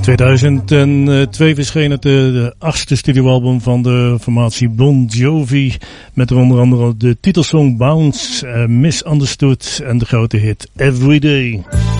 2002 verscheen het de 8e studioalbum van de formatie Bon Jovi. Met onder andere de titelsong Bounce, Misunderstood en de grote hit Everyday.